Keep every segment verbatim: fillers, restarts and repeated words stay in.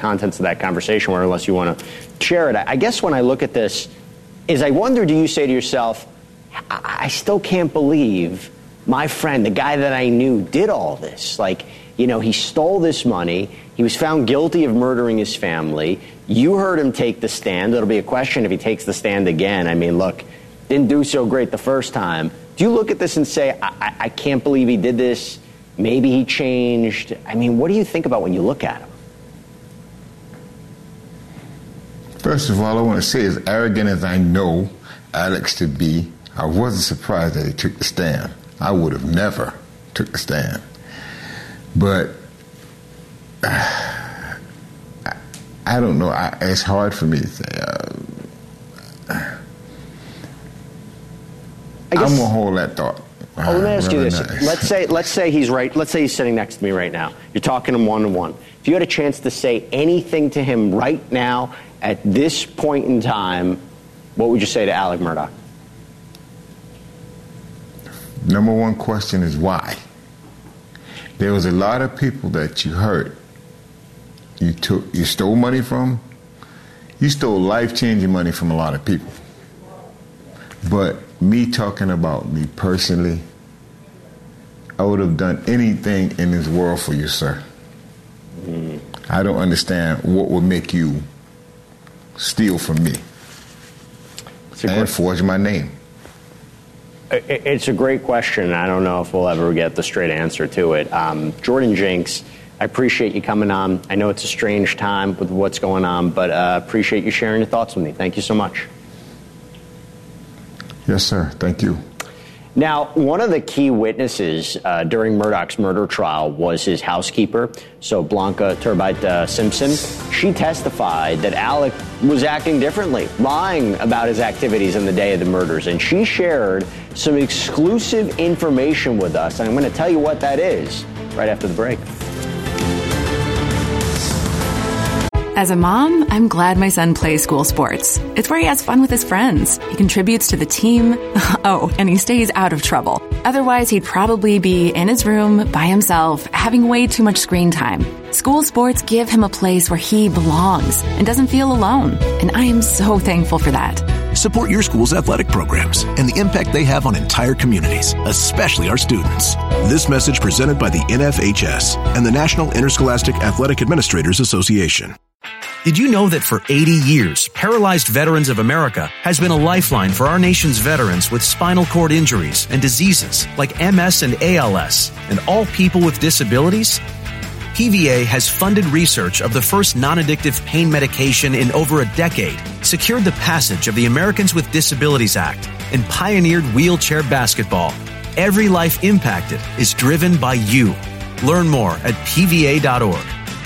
contents of that conversation were, unless you want to share it. I guess when I look at this, is I wonder, do you say to yourself, I, I still can't believe my friend, the guy that I knew, did all this. Like, you know, he stole this money. He was found guilty of murdering his family. You heard him take the stand. It'll be a question if he takes the stand again. I mean, look, didn't do so great the first time. Do you look at this and say, I, I, I can't believe he did this? Maybe he changed. I mean, what do you think about when you look at him? First of all, I want to say, as arrogant as I know Alex to be, I wasn't surprised that he took the stand. I would have never took the stand. But uh, I, I don't know. I, it's hard for me to say. Uh, I'm going to hold that thought. Oh, let me ask you this. Nice. Let's say let's say he's right. Let's say he's sitting next to me right now. You're talking to him one-to-one. If you had a chance to say anything to him right now at this point in time, what would you say to Alec Murdaugh? Number one question is why? There was a lot of people that you hurt. You took, you stole money from. You stole life-changing money from a lot of people. But me talking about me personally, I would have done anything in this world for you, sir. Mm. I don't understand what would make you steal from me and forge my name. It's a great question. I don't know if we'll ever get the straight answer to it. Um, Jordan Jinks, I appreciate you coming on. I know it's a strange time with what's going on, but uh, appreciate you sharing your thoughts with me. Thank you so much. Yes, sir. Thank you. Now, one of the key witnesses uh, during Murdaugh's murder trial was his housekeeper, so Blanca Turbite uh, Simpson. She testified that Alec was acting differently, lying about his activities on the day of the murders, and she shared some exclusive information with us, and I'm going to tell you what that is right after the break. As a mom, I'm glad my son plays school sports. It's where he has fun with his friends. He contributes to the team. Oh, and he stays out of trouble. Otherwise, he'd probably be in his room by himself, having way too much screen time. School sports give him a place where he belongs and doesn't feel alone. And I am so thankful for that. Support your school's athletic programs and the impact they have on entire communities, especially our students. This message presented by the N F H S and the National Interscholastic Athletic Administrators Association. Did you know that for eighty years, Paralyzed Veterans of America has been a lifeline for our nation's veterans with spinal cord injuries and diseases like M S and A L S, and all people with disabilities? P V A has funded research of the first non-addictive pain medication in over a decade, secured the passage of the Americans with Disabilities Act, and pioneered wheelchair basketball. Every life impacted is driven by you. Learn more at P V A dot org.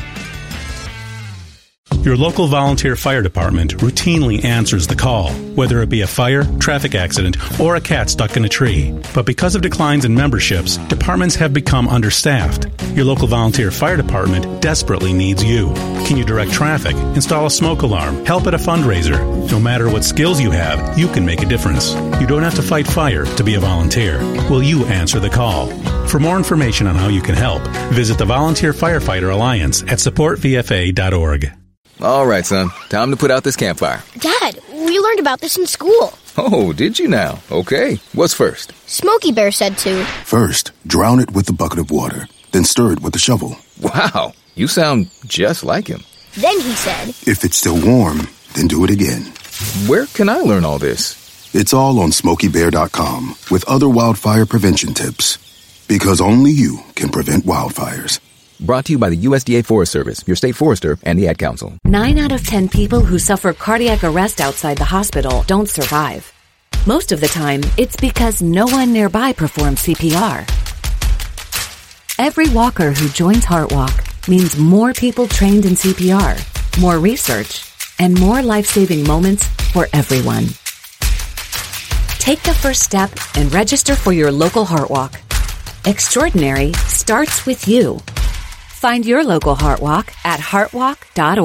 Your local volunteer fire department routinely answers the call, whether it be a fire, traffic accident, or a cat stuck in a tree. But because of declines in memberships, departments have become understaffed. Your local volunteer fire department desperately needs you. Can you direct traffic, install a smoke alarm, help at a fundraiser? No matter what skills you have, you can make a difference. You don't have to fight fire to be a volunteer. Will you answer the call? For more information on how you can help, visit the Volunteer Firefighter Alliance at support v f a dot org. All right, son. Time to put out this campfire. Dad, we learned about this in school. Oh, did you now? Okay. What's first? Smokey Bear said to. First, drown it with a bucket of water. Then stir it with a shovel. Wow. You sound just like him. Then he said. If it's still warm, then do it again. Where can I learn all this? It's all on smokey bear dot com with other wildfire prevention tips. Because only you can prevent wildfires. Brought to you by the U S D A Forest Service, your state forester, and the Ad Council. Nine out of ten people who suffer cardiac arrest outside the hospital don't survive. Most of the time, it's because no one nearby performs C P R. Every walker who joins HeartWalk means more people trained in C P R, more research, and more life-saving moments for everyone. Take the first step and register for your local HeartWalk. Extraordinary starts with you. Find your local HeartWalk at heartwalk dot org.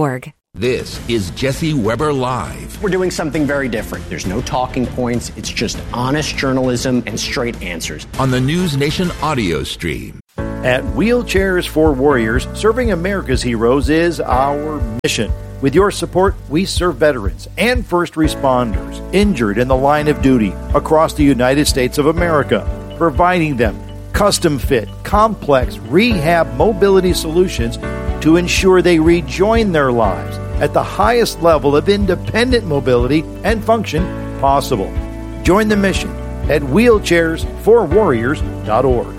This is Jesse Weber Live. We're doing something very different. There's no talking points. It's just honest journalism and straight answers. On the News Nation audio stream. At Wheelchairs for Warriors, serving America's heroes is our mission. With your support, we serve veterans and first responders injured in the line of duty across the United States of America, providing them custom-fit, complex rehab mobility solutions to ensure they rejoin their lives at the highest level of independent mobility and function possible. Join the mission at wheelchairs for warriors dot org.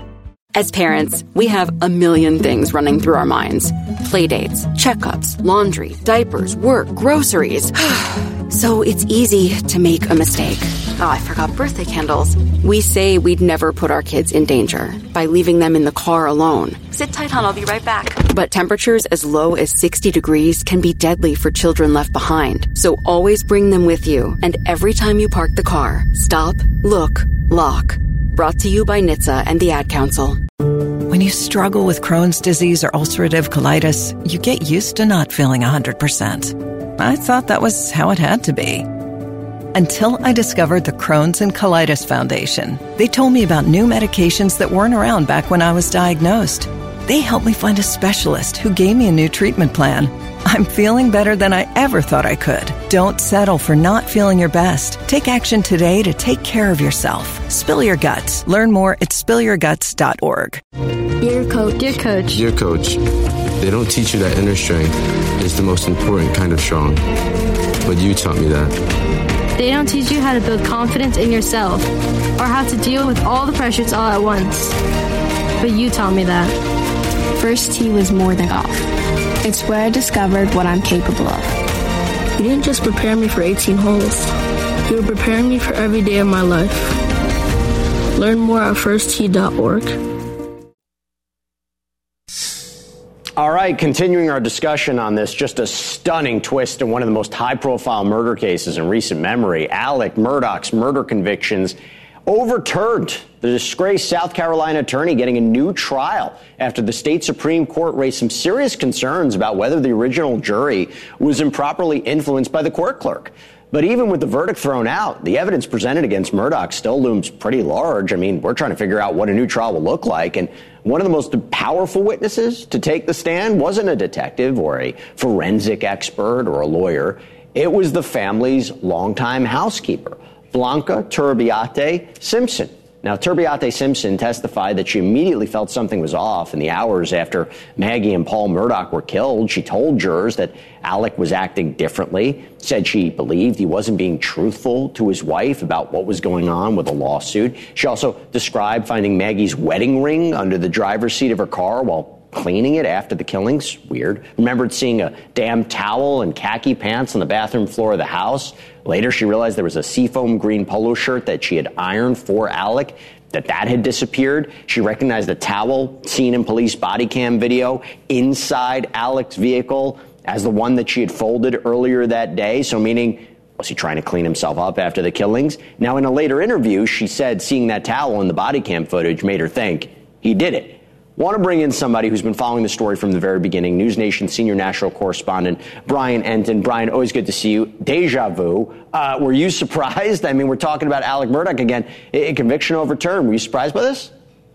As parents, we have a million things running through our minds. Playdates, checkups, laundry, diapers, work, groceries. So it's easy to make a mistake. Oh, I forgot birthday candles. We say we'd never put our kids in danger by leaving them in the car alone. Sit tight, hon, I'll be right back. But temperatures as low as sixty degrees can be deadly for children left behind. So always bring them with you. And every time you park the car, stop, look, lock. Brought to you by N H T S A and the Ad Council. When you struggle with Crohn's disease or ulcerative colitis, you get used to not feeling one hundred percent. I thought that was how it had to be. Until I discovered the Crohn's and Colitis Foundation. They told me about new medications that weren't around back when I was diagnosed. They helped me find a specialist who gave me a new treatment plan. I'm feeling better than I ever thought I could. Don't settle for not feeling your best. Take action today to take care of yourself. Spill your guts. Learn more at spill your guts dot org. Dear coach. Dear coach. Dear coach, they don't teach you that inner strength is the most important kind of strong. But you taught me that. They don't teach you how to build confidence in yourself or how to deal with all the pressures all at once. But you taught me that. First tee was more than golf. It's where I discovered what I'm capable of. You didn't just prepare me for eighteen holes. You were preparing me for every day of my life. Learn more at first tee dot org. All right, continuing our discussion on this, just a stunning twist in one of the most high-profile murder cases in recent memory. Alec Murdaugh's murder convictions overturned. The disgraced South Carolina attorney getting a new trial after the state Supreme Court raised some serious concerns about whether the original jury was improperly influenced by the court clerk. But even with the verdict thrown out, the evidence presented against Murdaugh still looms pretty large. I mean, we're trying to figure out what a new trial will look like. And one of the most powerful witnesses to take the stand wasn't a detective or a forensic expert or a lawyer. It was the family's longtime housekeeper, Blanca Turbiate Simpson. Now, Turbiate Simpson testified that she immediately felt something was off in the hours after Maggie and Paul Murdaugh were killed. She told jurors that Alec was acting differently, said she believed he wasn't being truthful to his wife about what was going on with a lawsuit. She also described finding Maggie's wedding ring under the driver's seat of her car while cleaning it after the killings. Weird. Remembered seeing a damn towel and khaki pants on the bathroom floor of the house. Later, she realized there was a seafoam green polo shirt that she had ironed for Alec, that that had disappeared. She recognized the towel seen in police body cam video inside Alec's vehicle as the one that she had folded earlier that day. So meaning, was he trying to clean himself up after the killings? Now, in a later interview, she said seeing that towel in the body cam footage made her think he did it. Want to bring in somebody who's been following the story from the very beginning, News Nation senior national correspondent Brian Entin. Brian, always good to see you. Deja vu. Uh, were you surprised? I mean, we're talking about Alec Murdaugh again. A, a conviction overturned. Were you surprised by this?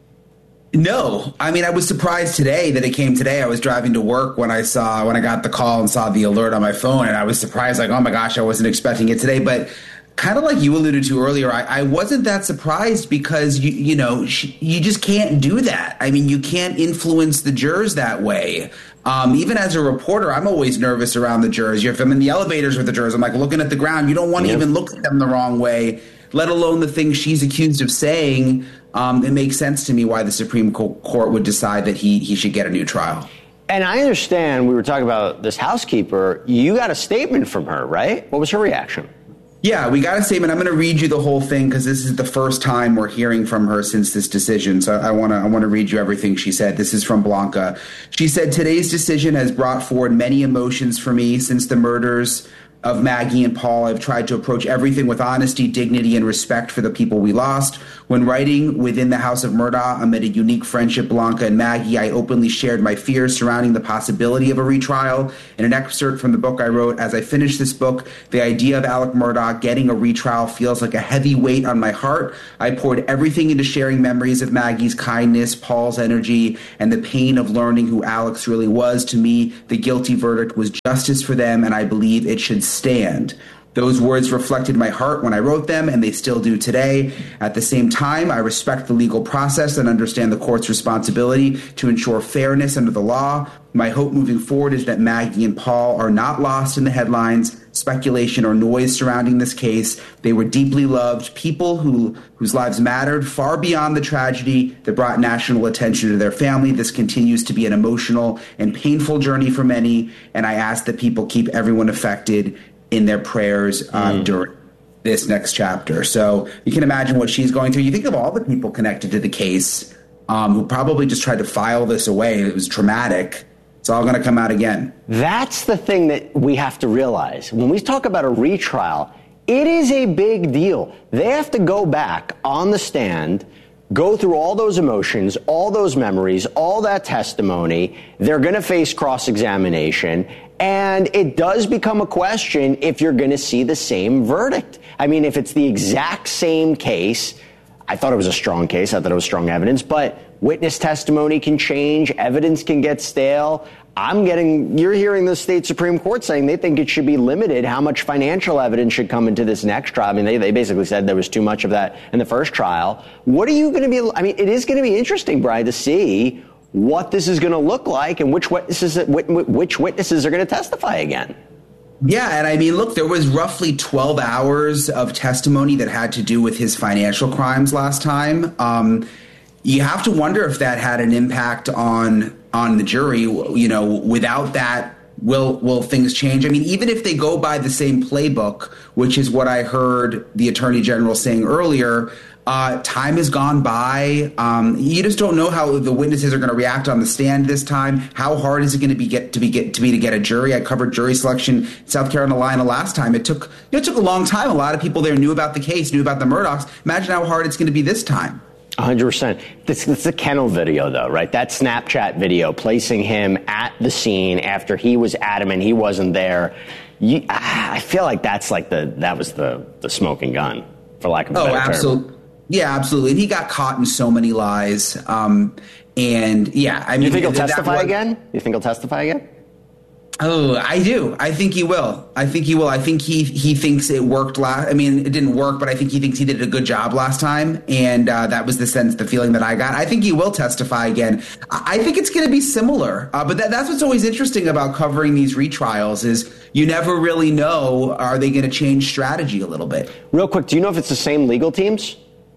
No. I mean, I was surprised today that it came today. I was driving to work when I saw, when I got the call and saw the alert on my phone, and I was surprised, like, oh my gosh, I wasn't expecting it today. But kind of like you alluded to earlier, I, I wasn't that surprised because, you you know, sh- you just can't do that. I mean, you can't influence the jurors that way. Um, even as a reporter, I'm always nervous around the jurors. If I'm in the elevators with the jurors, I'm like looking at the ground. You don't want to yeah. even look at them the wrong way, let alone the things she's accused of saying. Um, it makes sense to me why the Supreme Court would decide that he he should get a new trial. And I understand we were talking about this housekeeper. You got a statement from her, right? What was her reaction? Yeah, we got a statement. I'm going to read you the whole thing because this is the first time we're hearing from her since this decision. So I want to I want to read you everything she said. This is from Blanca. She said, "Today's decision has brought forward many emotions for me since the murders of Maggie and Paul, I've tried to approach everything with honesty, dignity, and respect for the people we lost. When writing Within the House of Murdaugh amid a unique friendship, Blanca and Maggie, I openly shared my fears surrounding the possibility of a retrial. In an excerpt from the book I wrote, as I finished this book, the idea of Alec Murdaugh getting a retrial feels like a heavy weight on my heart. I poured everything into sharing memories of Maggie's kindness, Paul's energy, and the pain of learning who Alex really was. To me, the guilty verdict was justice for them, and I believe it should stand. Those words reflected my heart when I wrote them, and they still do today. At the same time, I respect the legal process and understand the court's responsibility to ensure fairness under the law. My hope moving forward is that Maggie and Paul are not lost in the headlines, speculation, or noise surrounding this case. They were deeply loved people who whose lives mattered far beyond the tragedy that brought national attention to their family. This continues to be an emotional and painful journey for many, and I ask that people keep everyone affected in their prayers uh, mm. during this next chapter. So you can imagine what she's going through. You think of all the people connected to the case um, who probably just tried to file this away. It was traumatic. It's all going to come out again. That's the thing that we have to realize. When we talk about a retrial, it is a big deal. They have to go back on the stand, go through all those emotions, all those memories, all that testimony. They're going to face cross-examination. And it does become a question if you're going to see the same verdict. I mean, if it's the exact same case, I thought it was a strong case. I thought it was strong evidence. But witness testimony can change. Evidence can get stale. I'm getting, you're hearing the state Supreme Court saying they think it should be limited how much financial evidence should come into this next trial. I mean, they, they basically said there was too much of that in the first trial. What are you going to be, I mean, it is going to be interesting, Brian, to see what this is going to look like and which witnesses, which witnesses are going to testify again. Yeah, and I mean, look, there was roughly twelve hours of testimony that had to do with his financial crimes last time. Um, you have to wonder if that had an impact on on the jury. You know, without that, will will things change? I mean, even if they go by the same playbook, which is what I heard the Attorney General saying earlier, uh, time has gone by. Um, you just don't know how the witnesses are going to react on the stand this time. How hard is it going to be get to be get to be to get a jury? I covered jury selection in South Carolina last time. It took you know, it took a long time. A lot of people there knew about the case, knew about the Murdaughs. Imagine how hard it's going to be this time. one hundred percent. This, this is a kennel video, though, right? That Snapchat video placing him at the scene after he was adamant he wasn't there. You, I feel like that's like the that was the the smoking gun, for lack of a oh, better absolutely. term. Yeah, absolutely. And he got caught in so many lies. Um, and yeah, I mean, you think he'll testify was, again? You think he'll testify again? Oh, I do. I think he will. I think he will. I think he he thinks it worked last. I mean, it didn't work, but I think he thinks he did a good job last time, and uh, that was the sense, the feeling that I got. I think he will testify again. I think it's going to be similar, uh, but that, that's what's always interesting about covering these retrials is you never really know, are they going to change strategy a little bit? Real quick, do you know if it's the same legal teams?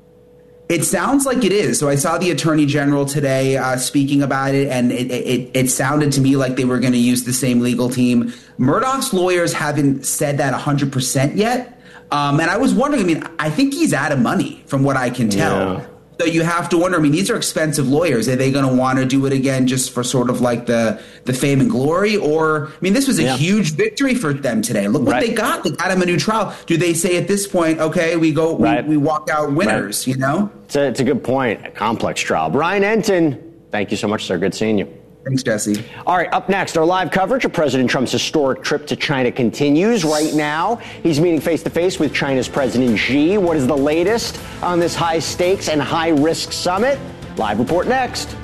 It sounds like it is. So I saw the Attorney General today uh, speaking about it, and it, it, it sounded to me like they were going to use the same legal team. Murdaugh's lawyers haven't said that one hundred percent yet. Um, and I was wondering, I mean, I think he's out of money from what I can tell. Yeah. So you have to wonder, I mean, these are expensive lawyers. Are they going to want to do it again just for sort of like the, the fame and glory? Or, I mean, this was a yeah. huge victory for them today. Look what right. they got. They got him a new trial. Do they say at this point, okay, we go, right. we, we walk out winners, right. you know? It's a, it's a good point. A complex trial. Brian Entin, thank you so much, sir. Good seeing you. Thanks, Jesse. All right, up next, our live coverage of President Trump's historic trip to China continues. Right now, he's meeting face-to-face with China's President Xi. What is the latest on this high-stakes and high-risk summit? Live report next.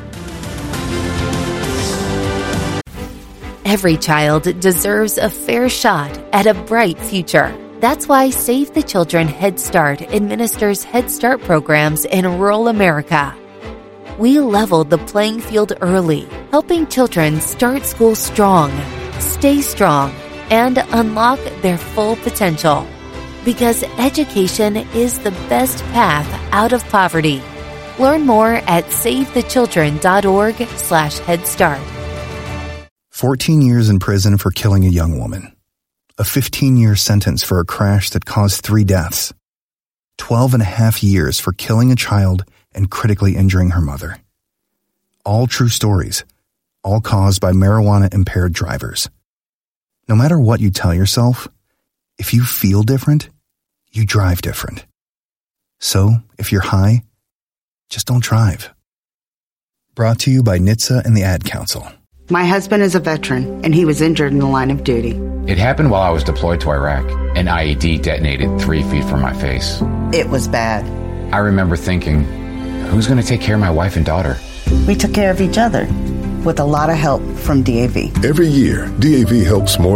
Every child deserves a fair shot at a bright future. That's why Save the Children Head Start administers Head Start programs in rural America. We leveled the playing field early, helping children start school strong, stay strong, and unlock their full potential. Because education is the best path out of poverty. Learn more at savethechildren.org slash Head Start. fourteen years in prison for killing a young woman. A fifteen-year sentence for a crash that caused three deaths. twelve and a half years for killing a child and critically injuring her mother. All true stories, all caused by marijuana-impaired drivers. No matter what you tell yourself, If you feel different, you drive different. So, if you're high, just don't drive. Brought to you by N H T S A and the Ad Council. My husband is a veteran, and he was injured in the line of duty. It happened while I was deployed to Iraq. An I E D detonated three feet from my face. It was bad. I remember thinking, who's going to take care of my wife and daughter? We took care of each other with a lot of help from D A V. Every year, D A V helps more